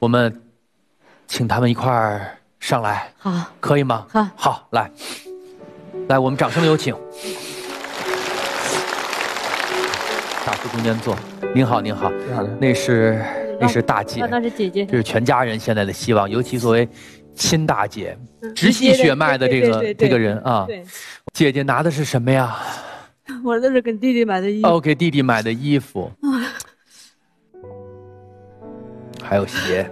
我们请他们一块儿上来， 好， 可以吗？ 好， 好，来，我们掌声有请。大叔中间坐。您好，您好，那是大姐， 那是姐姐， 这是全家人现在的希望，尤其作为亲大姐，直系血脉的这个人啊。姐姐拿的是什么呀？ 我这是给弟弟买的衣服。 哦，给弟弟买的衣服，还有鞋。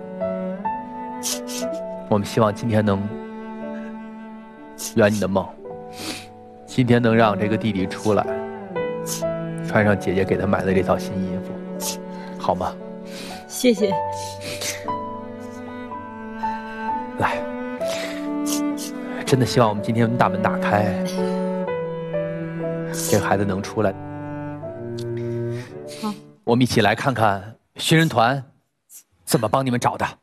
我们希望今天能圆你的梦，今天能让这个弟弟出来，穿上姐姐给他买的这套新衣服，好吗？ 谢谢。 来，真的希望我们今天大门打开，这个孩子能出来。 好， 我们一起来看看寻人团怎么帮你们找的。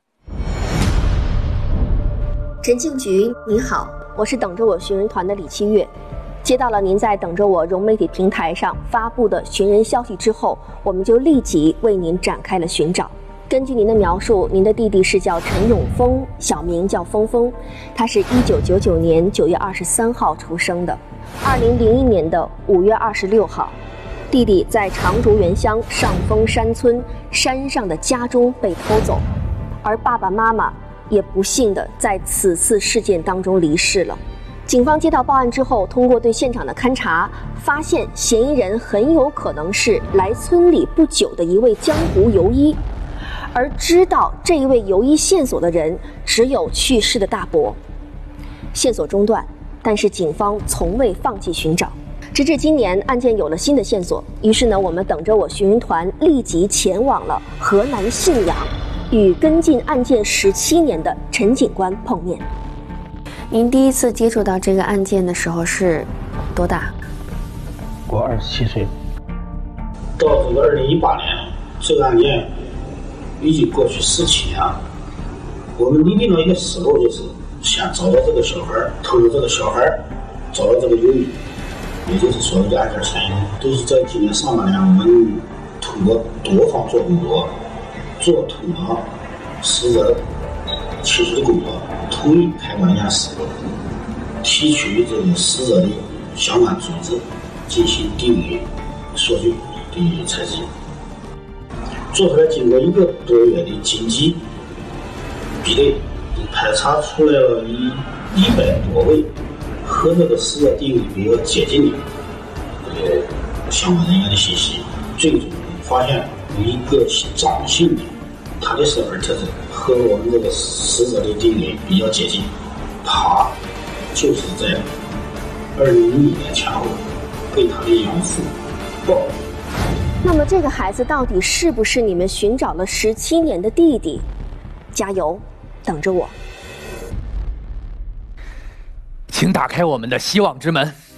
陈庆菊，您好，我是等着我寻人团的李七月。接到了您在等着我融媒体平台上发布的寻人消息之后，我们就立即为您展开了寻找。根据您的描述，您的弟弟是叫陈永峰，小名叫峰峰，他是1999年9月23号出生的，2001年的5月26号，弟弟在长竹园乡上峰山村山上的家中被偷走，而爸爸妈妈也不幸的在此次事件当中离世了。警方接到报案之后，通过对现场的勘查，发现嫌疑人很有可能是来村里不久的一位江湖游医，而知道这一位游医线索的人只有去世的大伯。线索中断，但是警方从未放弃寻找，直至今年案件有了新的线索，于是呢，我们等着我寻人团立即前往了河南信阳，与跟进案件17年的陈警官碰面。您第一次接触到这个案件的时候是多大？ 我27岁。到这个2018年，这个案件已经过去17年了。我们拟定了一个思路，就是先找到这个小孩，投入这个小孩，找到这个游医，也就是说这个案件嫌疑人。都是在今年上半年，我们通过多方做工作，做通了死者起诉的工作，同意开棺验尸，提取这个死者的相关组织进行 DNA 索取的采集，做出来经过1个多月的紧急比对，排查出来了100多位和这个死者 DNA 比较接近的相关人员的信息，最终发现有一个张姓的，他的身份特征和我们这个死者的 DNA 比较接近，他就是在2001年前后被他的养父抱。 那么这个孩子到底是不是你们寻找了17年的弟弟？加油，等着我。 请打开我们的希望之门。